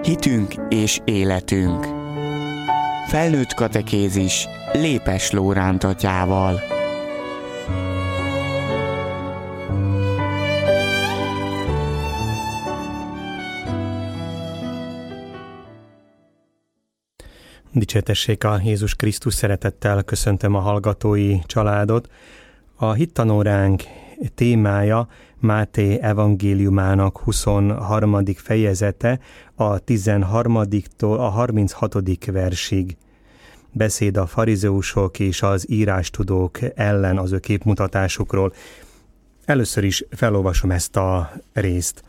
Hitünk és életünk. Felnőtt katekézis Lépes Lóránt atyával. Dicsértessék a Jézus Krisztus, szeretettel köszöntöm a hallgatói családot. A hittanóránk témája Máté evangéliumának 23. fejezete, a 13-tól a 36. versig. Beszéd a farizeusok és az írástudók ellen az ő képmutatásukról. Először is felolvasom ezt a részt.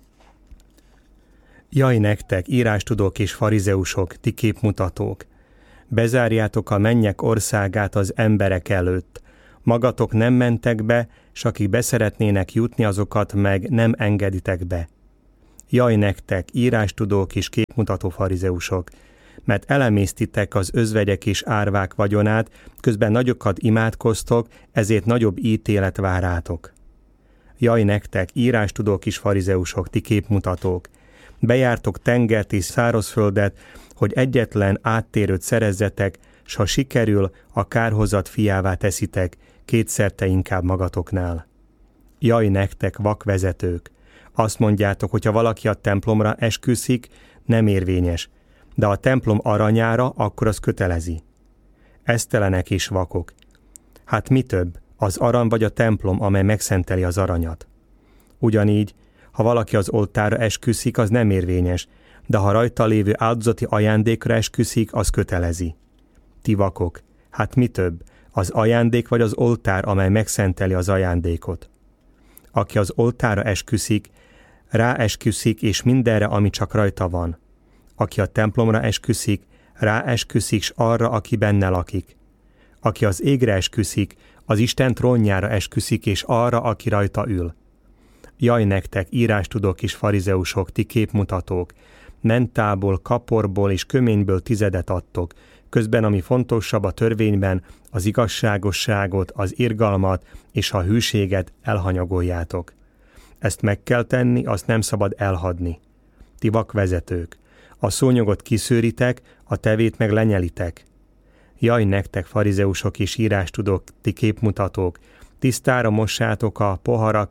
Jaj nektek, írástudók és farizeusok, ti képmutatók! Bezárjátok a mennyek országát az emberek előtt. Magatok nem mentek be, s akik beszeretnének jutni, azokat meg nem engeditek be. Jaj nektek, írástudók és képmutató farizeusok! Mert elemésztitek az özvegyek és árvák vagyonát, közben nagyokat imádkoztok, ezért nagyobb ítélet vár rátok. Jaj nektek, írástudók és farizeusok, ti képmutatók! Bejártok tengert és szárazföldet, hogy egyetlen áttérőt szerezzetek, s ha sikerül, a kárhozat fiává teszitek, kétszerte inkább magatoknál. Jaj nektek, vakvezetők! Azt mondjátok, hogyha valaki a templomra esküszik, nem érvényes, de a templom aranyára, akkor az kötelezi. Esztelenek és vakok! Hát mi több, az arany vagy a templom, amely megszenteli az aranyat? Ugyanígy, ha valaki az oltárra esküszik, az nem érvényes, de ha rajta lévő áldozati ajándékra esküszik, az kötelezi. Ti vakok! Hát mi több, az ajándék vagy az oltár, amely megszenteli az ajándékot? Aki az oltárra esküszik, ráesküszik és mindenre, ami csak rajta van. Aki a templomra esküszik, ráesküszik s arra, aki benne lakik. Aki az égre esküszik, az Isten trónjára esküszik és arra, aki rajta ül. Jaj nektek, írástudók és farizeusok, ti képmutatók! Mentából, kaporból és köményből tizedet adtok, közben ami fontosabb a törvényben, az igazságosságot, az irgalmat és a hűséget elhanyagoljátok. Ezt meg kell tenni, azt nem szabad elhadni. Ti vakvezetők! A szúnyogot kiszűritek, a tevét meg lenyelitek. Jaj nektek, farizeusok és írástudók, ti képmutatók! Tisztára mossátok a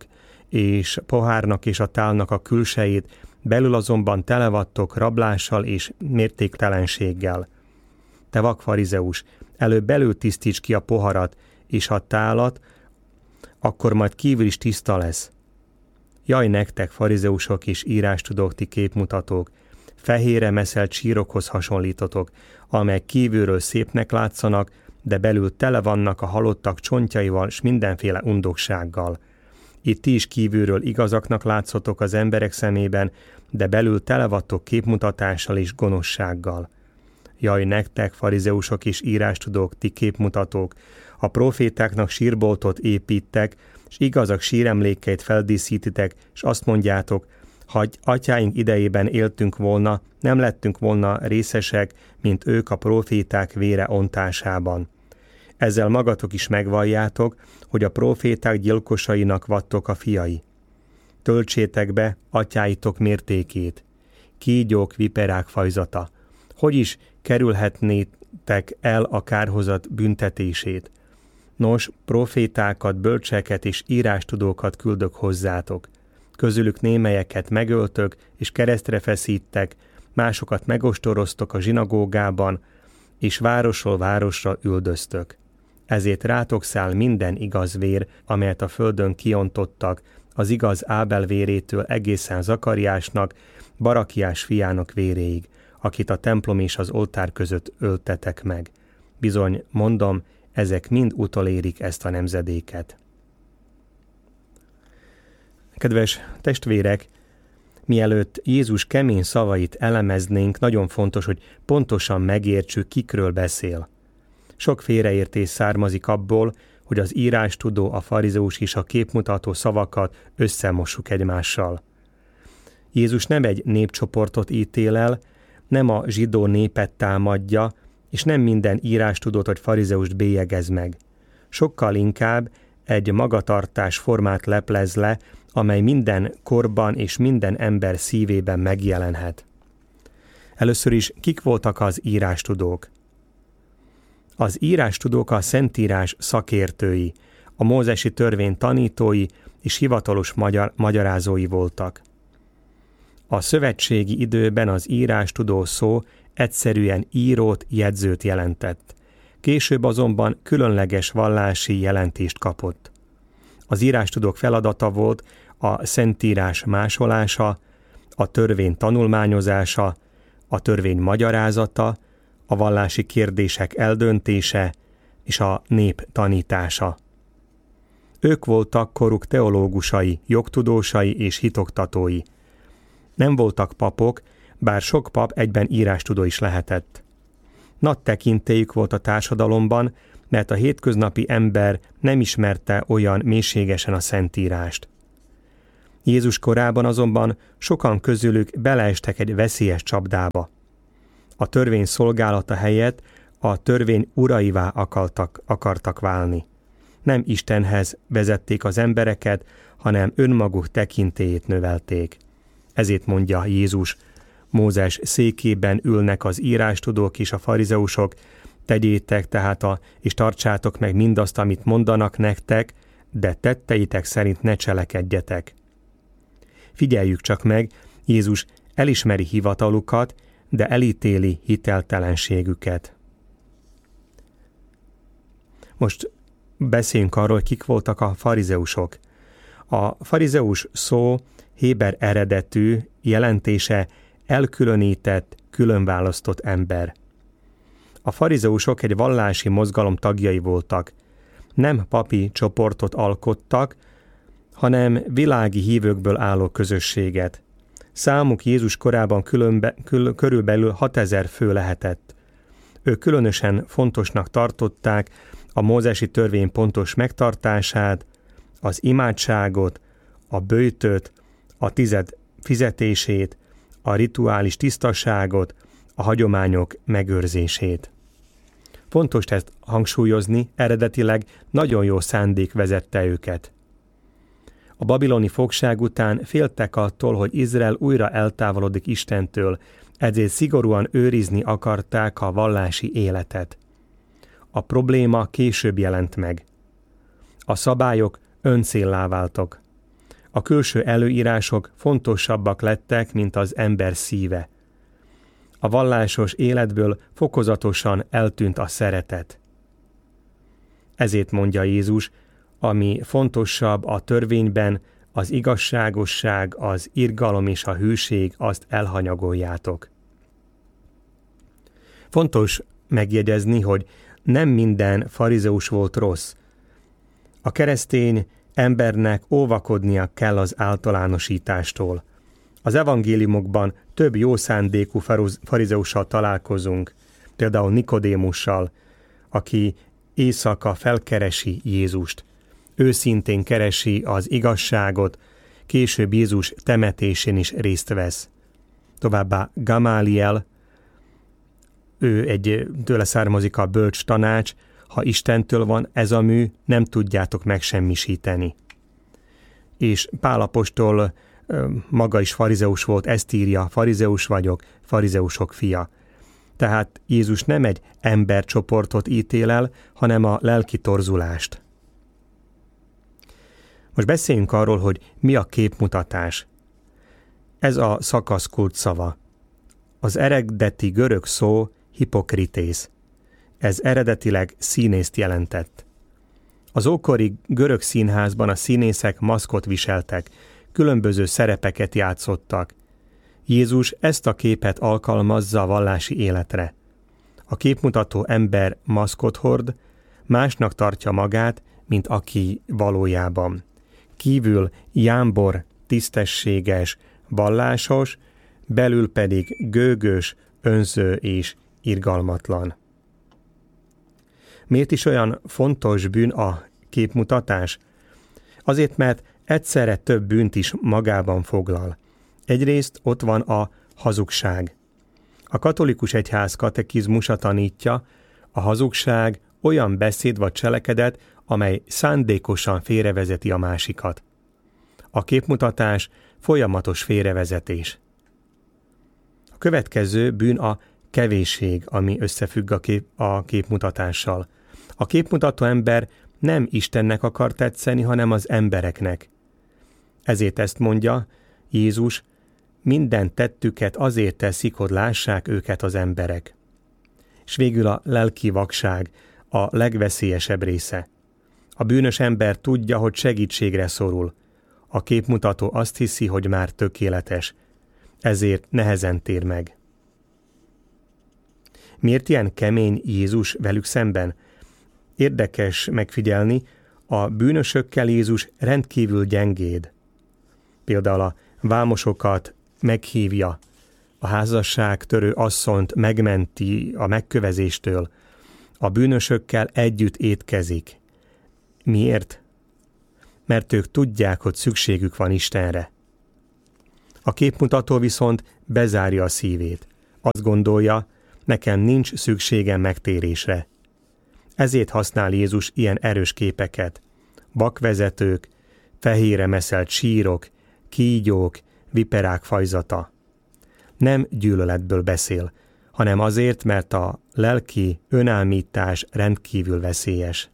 pohárnak és a tálnak a külsejét, belül azonban tele vattok rablással és mértéktelenséggel. Te vak farizeus, előbb belül tisztíts ki a poharat és a tálat, akkor majd kívül is tiszta lesz. Jaj nektek, farizeusok és írástudók, ti képmutatók! Fehérre meszelt sírokhoz hasonlítotok, amelyek kívülről szépnek látszanak, de belül tele vannak a halottak csontjaival s mindenféle undoksággal. Itt ti is kívülről igazaknak látszotok az emberek szemében, de belül tele vattok képmutatással és gonoszsággal. Jaj nektek, farizeusok és írástudók, ti képmutatók! A profétáknak sírboltot építek, s igazak síremlékeit feldíszítitek, s azt mondjátok, ha atyáink idejében éltünk volna, nem lettünk volna részesek, mint ők a proféták vére ontásában. Ezzel magatok is megvalljátok, hogy a proféták gyilkosainak vattok a fiai. Töltsétek be atyáitok mértékét. Kígyók, viperák fajzata. Hogy is kerülhetnétek el a kárhozat büntetését? Nos, profétákat, bölcseket és írástudókat küldök hozzátok. Közülük némelyeket megöltök és keresztre feszítek, másokat megostoroztok a zsinagógában, és városról városra üldöztök. Ezért rátok száll minden igaz vér, amelyet a földön kiontottak, az igaz Ábel vérétől egészen Zakariásnak, Barakiás fiának véréig, akit a templom és az oltár között öltetek meg. Bizony, mondom, ezek mind utolérik ezt a nemzedéket. Kedves testvérek, mielőtt Jézus kemény szavait elemeznénk, nagyon fontos, hogy pontosan megértsük, kikről beszél. Sok félreértés származik abból, hogy az írástudó, a farizeus és a képmutató szavakat összemossuk egymással. Jézus nem egy népcsoportot ítél el, nem a zsidó népet támadja, és nem minden írástudót vagy farizeust bélyegez meg. Sokkal inkább egy magatartás formát leplez le, amely minden korban és minden ember szívében megjelenhet. Először is kik voltak az írástudók? Az írástudók a Szentírás szakértői, a mózesi törvény tanítói és hivatalos magyarázói voltak. A szövetségi időben az írástudó szó egyszerűen írót, jegyzőt jelentett. Később azonban különleges vallási jelentést kapott. Az írástudók feladata volt a Szentírás másolása, a törvény tanulmányozása, a törvény magyarázata, a vallási kérdések eldöntése és a nép tanítása. Ők voltak koruk teológusai, jogtudósai és hitoktatói. Nem voltak papok, bár sok pap egyben írástudó is lehetett. Nagy tekintélyük volt a társadalomban, mert a hétköznapi ember nem ismerte olyan mélységesen a Szentírást. Jézus korában azonban sokan közülük beleestek egy veszélyes csapdába. A törvény szolgálata helyett a törvény uraivá akartak válni. Nem Istenhez vezették az embereket, hanem önmaguk tekintélyét növelték. Ezért mondja Jézus, Mózes székében ülnek az írástudók és a farizeusok, tegyétek tehát és tartsátok meg mindazt, amit mondanak nektek, de tetteitek szerint ne cselekedjetek. Figyeljük csak meg, Jézus elismeri hivatalukat, de elítéli hiteltelenségüket. Most beszéljünk arról, kik voltak a farizeusok. A farizeus szó héber eredetű, jelentése elkülönített, különválasztott ember. A farizeusok egy vallási mozgalom tagjai voltak. Nem papi csoportot alkottak, hanem világi hívőkből álló közösséget. Számuk Jézus korában körülbelül 6000 fő lehetett. Ők különösen fontosnak tartották a mózesi törvény pontos megtartását, az imádságot, a böjtöt, a tized fizetését, a rituális tisztaságot, a hagyományok megőrzését. Fontos ezt hangsúlyozni, eredetileg nagyon jó szándék vezette őket. A babiloni fogság után féltek attól, hogy Izrael újra eltávolodik Istentől, ezért szigorúan őrizni akarták a vallási életet. A probléma később jelent meg. A szabályok öncéllá váltak. A külső előírások fontosabbak lettek, mint az ember szíve. A vallásos életből fokozatosan eltűnt a szeretet. Ezért mondja Jézus, ami fontosabb a törvényben, az igazságosság, az irgalom és a hűség, azt elhanyagoljátok. Fontos megjegyezni, hogy nem minden farizeus volt rossz. A keresztény embernek óvakodnia kell az általánosítástól. Az evangéliumokban több jó szándékú farizeussal találkozunk, például Nikodémussal, aki éjszaka felkeresi Jézust. Őszintén keresi az igazságot, később Jézus temetésén is részt vesz. Továbbá Gamáliel, tőle származik a bölcs tanács, ha Istentől van ez a mű, nem tudjátok megsemmisíteni. És Pál apostol maga is farizeus volt, ezt írja, farizeus vagyok, farizeusok fia. Tehát Jézus nem egy embercsoportot ítél el, hanem a lelki torzulást. Most beszéljünk arról, hogy mi a képmutatás. Ez a szakasz kulcsszava. Az eredeti görög szó hipokritész. Ez eredetileg színészt jelentett. Az ókori görög színházban a színészek maszkot viseltek, különböző szerepeket játszottak. Jézus ezt a képet alkalmazza a vallási életre. A képmutató ember maszkot hord, másnak tartja magát, mint aki valójában. Kívül jámbor, tisztességes, vallásos, belül pedig gőgös, önző és irgalmatlan. Miért is olyan fontos bűn a képmutatás? Azért, mert egyszerre több bűnt is magában foglal. Egyrészt ott van a hazugság. A katolikus egyház katekizmusa tanítja, a hazugság olyan beszéd vagy cselekedet, amely szándékosan félrevezeti a másikat. A képmutatás folyamatos félrevezetés. A A következő bűn a kevésség, ami összefügg a képmutatással. A képmutató ember nem Istennek akar tetszeni, hanem az embereknek. Ezért ezt mondja Jézus, minden tettüket azért teszik, hogy lássák őket az emberek. És végül a lelki vakság a legveszélyesebb része. A bűnös ember tudja, hogy segítségre szorul. A képmutató azt hiszi, hogy már tökéletes, ezért nehezen tér meg. Miért ilyen kemény Jézus velük szemben? Érdekes megfigyelni, a bűnösökkel Jézus rendkívül gyengéd. Például a vámosokat meghívja, a házasságtörő asszonyt megmenti a megkövezéstől, a bűnösökkel együtt étkezik. Miért? Mert ők tudják, hogy szükségük van Istenre. A képmutató viszont bezárja a szívét. Azt gondolja, nekem nincs szükségem megtérésre. Ezért használ Jézus ilyen erős képeket. Vakvezetők, fehérre meszelt sírok, kígyók, viperák fajzata. Nem gyűlöletből beszél, hanem azért, mert a lelki önálmítás rendkívül veszélyes.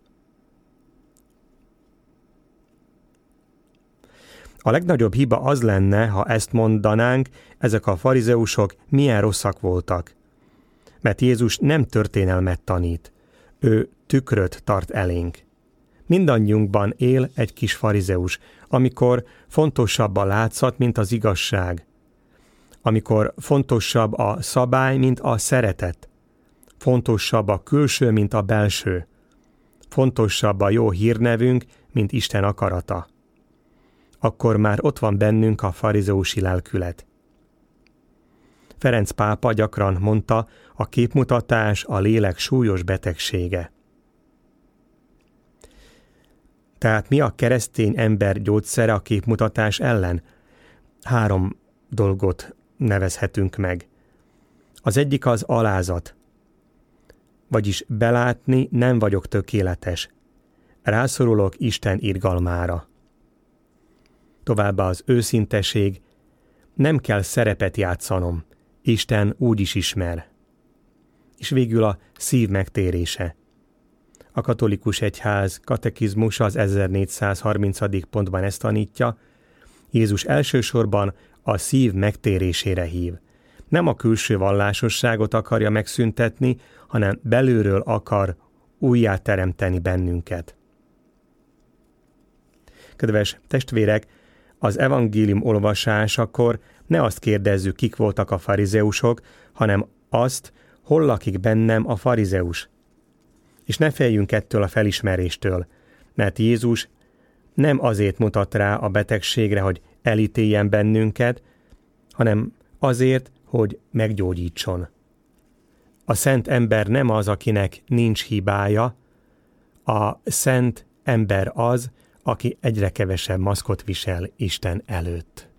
A legnagyobb hiba az lenne, ha ezt mondanánk, ezek a farizeusok milyen rosszak voltak. Mert Jézus nem történelmet tanít, ő tükröt tart elénk. Mindannyiunkban él egy kis farizeus, amikor fontosabb a látszat, mint az igazság. Amikor fontosabb a szabály, mint a szeretet. Fontosabb a külső, mint a belső. Fontosabb a jó hírnevünk, mint Isten akarata. Akkor már ott van bennünk a farizeusi lelkület. Ferenc pápa gyakran mondta, a képmutatás a lélek súlyos betegsége. Tehát mi a keresztény ember gyógyszere a képmutatás ellen? 3 dolgot nevezhetünk meg. Az egyik az alázat, vagyis belátni, nem vagyok tökéletes. Rászorulok Isten irgalmára. Továbbá az őszinteség, nem kell szerepet játszanom, Isten úgy is ismer. És végül a szív megtérése. A katolikus egyház katekizmusa az 1430. pontban ezt tanítja, Jézus elsősorban a szív megtérésére hív. Nem a külső vallásosságot akarja megszüntetni, hanem belülről akar újjáteremteni bennünket. Kedves testvérek, az evangélium olvasásakor ne azt kérdezzük, kik voltak a farizeusok, hanem azt, hol lakik bennem a farizeus. És ne féljünk ettől a felismeréstől, mert Jézus nem azért mutat rá a betegségre, hogy elítéljen bennünket, hanem azért, hogy meggyógyítson. A szent ember nem az, akinek nincs hibája, a szent ember az, aki egyre kevesebb maszkot visel Isten előtt.